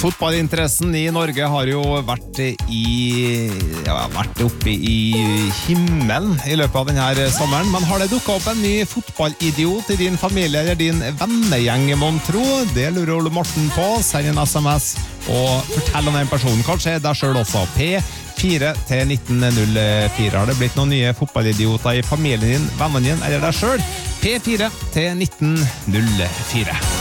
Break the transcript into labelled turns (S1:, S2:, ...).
S1: Fotballinteressen i Norge har jo vært oppe i himmelen i løpet av denne sommeren, men har det dukket opp en ny fotballidiot i din familie eller din vennegjeng, mon tro? Det lurer Ole Morten på. Send en SMS og fortell om den personen. Kanskje deg selv også. P4 til 1904. Har det blitt noen nye fotballidioter i familien din, vennene din eller deg selv? P4 til 1904.